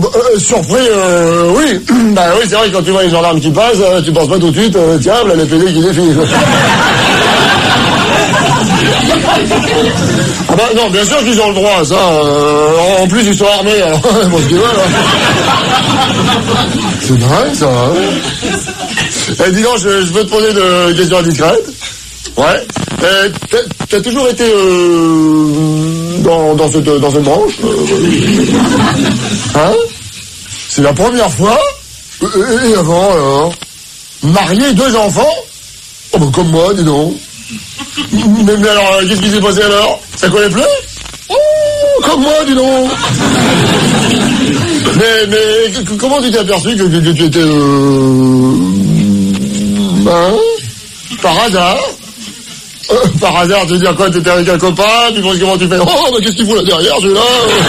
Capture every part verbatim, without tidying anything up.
euh, surpris, euh, oui. Bah oui, c'est vrai que quand tu vois les gendarmes qui passent, euh, tu penses pas tout de suite, euh, tiens, là, les P D qui défilent. Ah bah non, bien sûr qu'ils ont le droit, ça. Euh, en plus, ils sont armés, alors. Bon, ce qu'ils veulent, hein. C'est dingue, ça. Hein. Eh, dis donc, je, je peux te poser de questions indiscrètes. Ouais. Eh, t'as, t'as toujours été euh, dans, dans, cette, dans cette branche euh, Hein? C'est la première fois? Et, et avant, alors? Marié, deux enfants? Oh, bah, comme moi, dis donc. Mais, mais alors, euh, qu'est-ce qui s'est passé alors? Ça collait plus? Oh, comme moi, dis donc. Mais, mais, que, comment tu t'es aperçu que, que, que tu étais... Euh... Hein? Par hasard? euh, Par hasard, tu veux dire quoi? T'étais avec un copain, puis comment tu fais? Oh, mais qu'est-ce qu'il fout là derrière, celui-là?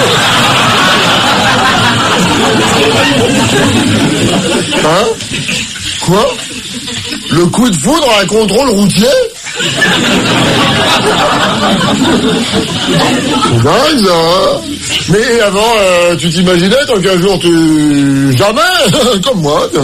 Hein? Quoi? Le coup de foudre à un contrôle routier? C'est dingue, ça, hein? Mais avant, euh, tu t'imaginais, tant qu'un jour tu... Jamais. Comme moi, tiens.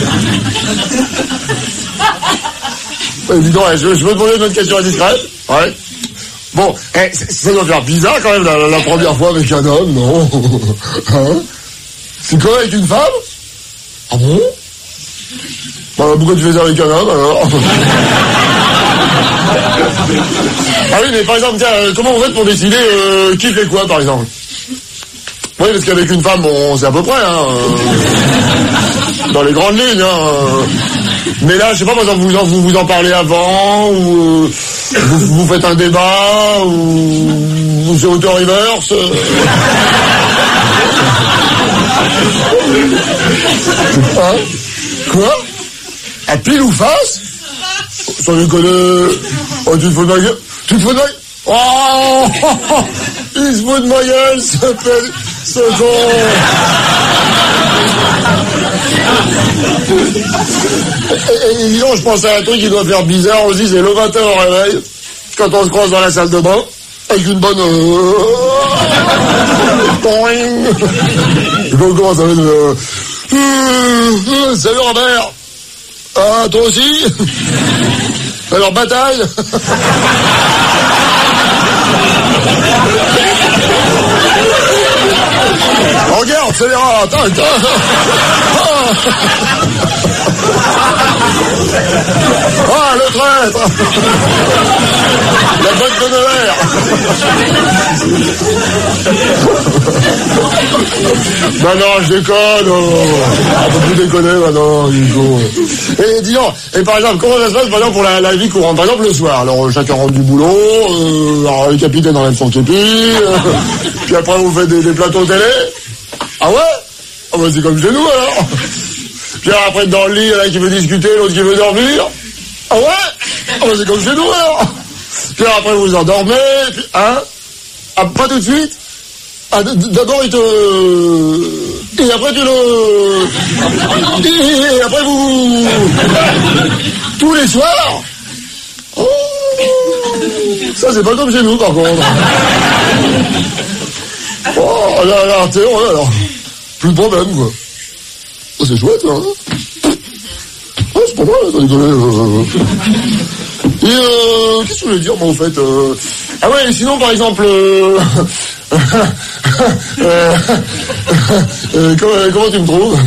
Ouais, dis donc, je, je peux te poser une autre question indiscrète? Ouais. Bon, eh, ça doit faire bizarre quand même, la, la première fois avec un homme, non? Hein? C'est quoi, avec une femme? Ah bon? Bah, pourquoi tu fais ça avec un homme, alors? Ah oui, mais par exemple, tiens, euh, comment on fait pour décider euh, qui fait quoi, par exemple? Oui, parce qu'avec une femme, on sait à peu près, hein, euh, dans les grandes lignes, hein. Euh, mais là, je sais pas, par exemple, vous en, vous, vous en parlez avant, ou euh, vous, vous faites un débat, ou, ou c'est auto-reverse. Euh. Hein? Quoi? À pile ou face? Sans déconner. Oh, tu te fous de ma gueule? Tu te fous de ma gueule? Oh! Il se fout de ma gueule, ce fait, ce con! Et, et disons, je pense à un truc qui doit faire bizarre aussi, c'est le matin au réveil, quand on se croise dans la salle de bain, avec une bonne... Euh... Et donc, comment ça va être... Euh... Euh... Salut Robert! Ah, toi aussi? Alors, bataille? Regarde, c'est les rats, attends, attends. Ah, le traître. La botte de Noël. Non, non, je déconne. Oh. On peut plus déconner maintenant, Hugo. Et dis donc, et par exemple, comment ça se passe par exemple pour la, la vie courante? Par exemple, le soir, alors chacun rentre du boulot, euh, alors le capitaine enlève son képi, euh, puis après vous faites des, des plateaux télé. Ah ouais? Ah bah c'est comme chez nous alors. Puis après dans le lit, il y en a qui veut discuter, l'autre qui veut dormir. Ah ouais? Ah bah c'est comme chez nous alors. Puis après vous endormez, puis hein? Ah, pas tout de suite? Ah, d'abord il te... Et après tu le... Et après vous... Tous les soirs? Oh, ça c'est pas comme chez nous par contre. Oh là là, t'es heureux alors. Plus de problème quoi. Oh, c'est chouette hein. Oh, c'est pas mal, t'as rigolé. Euh... Et euh, qu'est-ce que je voulais dire moi au fait euh... Ah ouais, sinon par exemple... Euh... euh... euh, comment, comment tu me trouves?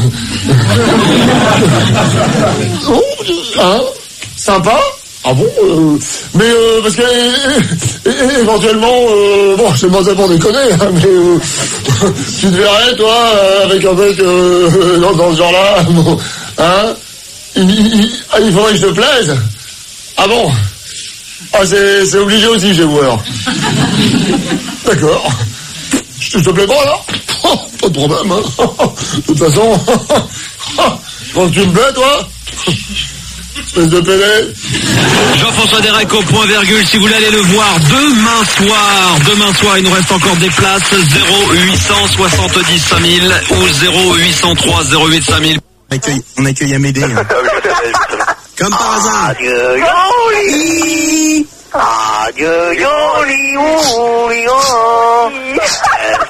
Oh, hein? Sympa? Ah bon euh, mais euh, parce que euh, euh, éventuellement euh, bon je sais pas ça pour déconner hein, mais euh, tu te verrais toi euh, avec un mec euh, dans, dans ce genre là bon, hein il, il, il faudrait que je te plaise. Ah bon? Ah c'est, c'est obligé aussi chez vous alors. D'accord. Je te plais pas alors? Oh, pas de problème hein. De toute façon quand tu me plais toi espèce de pédé. Jean-François Derek au point virgule, si vous voulez aller le voir demain soir, demain soir il nous reste encore des places, zéro huit cent soixante-dix cinq mille ou zéro huit cent trois zéro huit cinq mille. On accueille, on accueille Amédée. Hein. Comme par hasard. Adieu, Yoli. Adieu, Yoli, Yoli, Yoli.